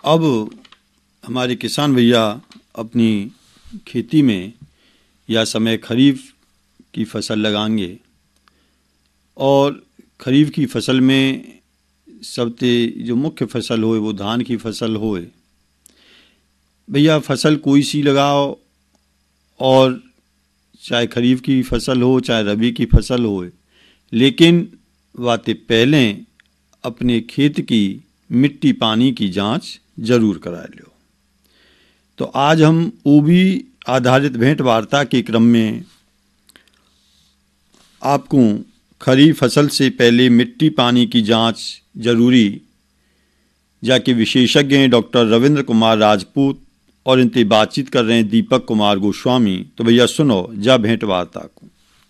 अब हमारे किसान भैया अपनी खेती में या समय खरीफ की फसल लगाएंगे और खरीफ की फसल में सबसे जो मुख्य फसल होए वो धान की फसल होए। भैया फसल कोई सी लगाओ, और चाहे खरीफ की फसल हो चाहे रबी की फसल हो, लेकिन वाते पहले अपने खेत की मिट्टी पानी की जांच जरूर करा लो। तो आज हम ओबी आधारित भेंट वार्ता के क्रम में आपको खरीफ फसल से पहले मिट्टी पानी की जांच जरूरी जाके विशेषज्ञ हैं डॉक्टर रविंद्र कुमार राजपूत और इनसे बातचीत कर रहे हैं दीपक कुमार गोस्वामी। तो भैया सुनो जा भेंट वार्ता को।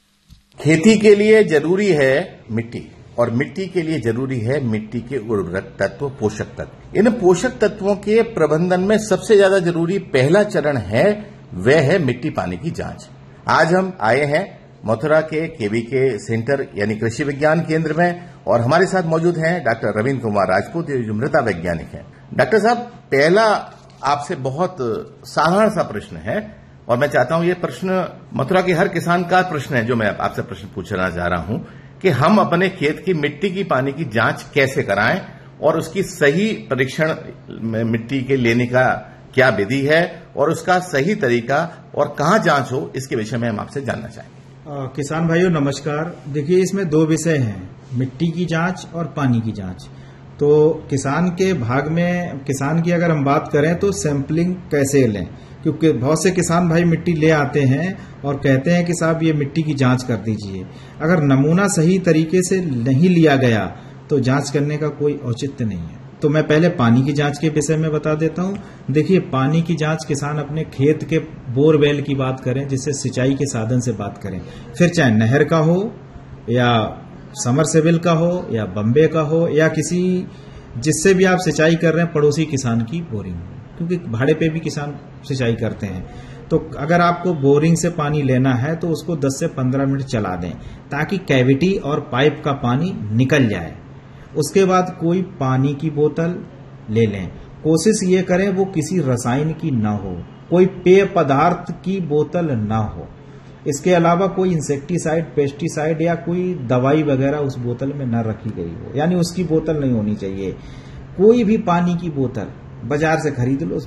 खेती के लिए जरूरी है मिट्टी, और मिट्टी के लिए जरूरी है मिट्टी के उर्वरक तत्व, पोषक तत्व। इन पोषक तत्वों के प्रबंधन में सबसे ज्यादा जरूरी पहला चरण है, वह है मिट्टी पानी की जांच। आज हम आए हैं मथुरा के केवीके सेंटर यानी कृषि विज्ञान केंद्र में, और हमारे साथ मौजूद हैं डॉक्टर रविंद्र कुमार राजपूत, जो मृदा वैज्ञानिक हैं। डॉक्टर साहब, पहला आपसे बहुत साधारण सा प्रश्न है, और मैं चाहता हूं ये प्रश्न मथुरा के हर किसान का प्रश्न है, जो मैं आपसे प्रश्न पूछना चाह रहा हूं कि हम अपने खेत की मिट्टी की पानी की जांच कैसे कराएं, और उसकी सही परीक्षण में मिट्टी के लेने का क्या विधि है, और उसका सही तरीका और कहां जांच हो, इसके विषय में हम आपसे जानना चाहेंगे। किसान भाइयों नमस्कार। देखिए, इसमें दो विषय हैं, मिट्टी की जांच और पानी की जांच। तो किसान के भाग में, किसान की अगर हम बात करें तो सैंपलिंग कैसे लें, क्योंकि बहुत से किसान भाई मिट्टी ले आते हैं और कहते हैं कि साहब ये मिट्टी की जांच कर दीजिए। अगर नमूना सही तरीके से नहीं लिया गया तो जांच करने का कोई औचित्य नहीं है। तो मैं पहले पानी की जांच के विषय में बता देता हूं। देखिए, पानी की जांच किसान अपने खेत के बोरवेल की बात करें, जिससे सिंचाई के साधन से बात करें, फिर चाहे नहर का हो या समरसेबिल का हो या बम्बे का हो या किसी जिससे भी आप सिंचाई कर रहे हैं पड़ोसी किसान की बोरिंग हो, क्योंकि भाड़े पे भी किसान सिंचाई करते हैं। तो अगर आपको बोरिंग से पानी लेना है तो उसको 10 से 15 मिनट चला दें, ताकि कैविटी और पाइप का पानी निकल जाए। उसके बाद कोई पानी की बोतल ले लें। कोशिश ये करें वो किसी रसायन की ना हो, कोई पेय पदार्थ की बोतल ना हो। इसके अलावा कोई इंसेक्टिसाइड, पेस्टिसाइड या कोई दवाई वगैरह उस बोतल में न रखी गई हो, यानी उसकी बोतल नहीं होनी चाहिए। कोई भी पानी की बोतल बाजार से खरीद लो,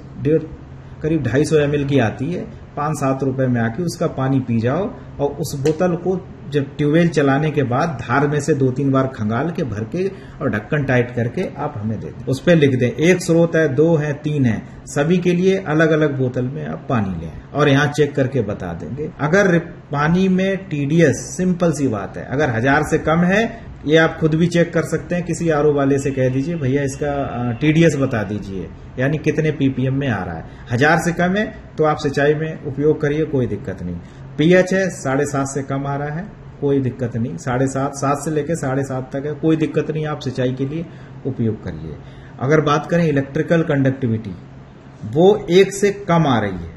करीब 250 ml की आती है, 5-7 रुपए में आके उसका पानी पी जाओ, और उस बोतल को जब ट्यूबवेल चलाने के बाद धार में से 2-3 बार खंगाल के भर के और ढक्कन टाइट करके आप हमें दे दें। उस पर लिख दें 1 स्रोत है, 2 है, 3 है, सभी के लिए अलग अलग बोतल में आप पानी लें, और यहाँ चेक करके बता देंगे। अगर पानी में टीडीएस, सिंपल सी बात है, अगर 1000 से कम है, ये आप खुद भी चेक कर सकते हैं। किसी आरओ वाले से कह दीजिए भैया इसका टीडीएस बता दीजिए, यानी कितने पीपीएम में आ रहा है। 1000 से कम है तो आप सिंचाई में उपयोग करिए, कोई दिक्कत नहीं। पीएच है 7.5 से कम आ रहा है, कोई दिक्कत नहीं। 7.5, 7 से लेकर 7.5 तक है, कोई दिक्कत नहीं, आप सिंचाई के लिए उपयोग करिए। अगर बात करें इलेक्ट्रिकल कंडक्टिविटी, वो 1 से कम आ रही है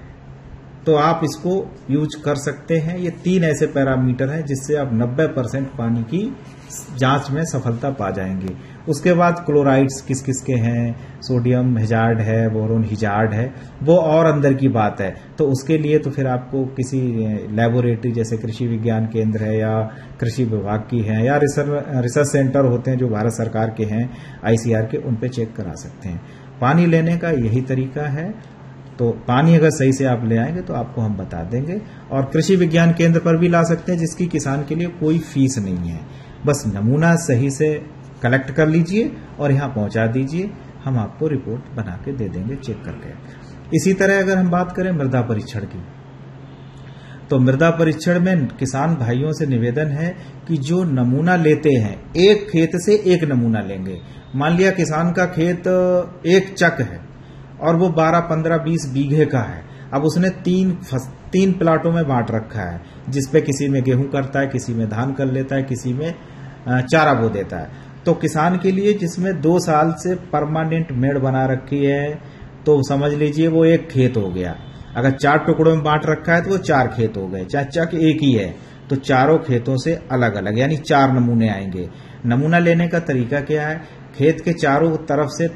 तो आप इसको यूज कर सकते हैं। ये 3 ऐसे पैरामीटर हैं जिससे आप 90% पानी की जांच में सफलता पा जाएंगे। उसके बाद क्लोराइड्स किस किस के हैं, सोडियम हैजार्ड है, बोरोन हिजार्ड है, वो और अंदर की बात है। तो उसके लिए तो फिर आपको किसी लेबोरेटरी जैसे कृषि विज्ञान केंद्र है या कृषि विभाग की है या रिसर्च सेंटर होते हैं जो भारत सरकार के हैं, आईसीआर के, उन पे चेक करा सकते हैं। पानी लेने का यही तरीका है। तो पानी अगर सही से आप ले आएंगे तो आपको हम बता देंगे, और कृषि विज्ञान केंद्र पर भी ला सकते हैं, जिसकी किसान के लिए कोई फीस नहीं है। बस नमूना सही से कलेक्ट कर लीजिए और यहाँ पहुंचा दीजिए, हम आपको रिपोर्ट बना के दे देंगे चेक करके। इसी तरह अगर हम बात करें मृदा परीक्षण की, तो मृदा परीक्षण में किसान भाइयों से निवेदन है कि जो नमूना लेते हैं, एक खेत से एक नमूना लेंगे। मान लिया किसान का खेत एक चक है और वो 12, 15, 20 बीघे का है। अब उसने 3 प्लाटों में बांट रखा है, जिसपे किसी में गेहूं करता है, किसी में धान कर लेता है, किसी में चारा बो देता है। तो किसान के लिए जिसमें 2 साल से परमानेंट मेड़ बना रखी है, तो समझ लीजिए वो एक खेत हो गया। अगर 4 टुकड़ों में बांट रखा है तो वो 4 खेत हो गए। चाहे चक एक ही है तो चारों खेतों से अलग अलग, यानी 4 नमूने आएंगे। नमूना लेने का तरीका क्या है, खेत के चारों तरफ से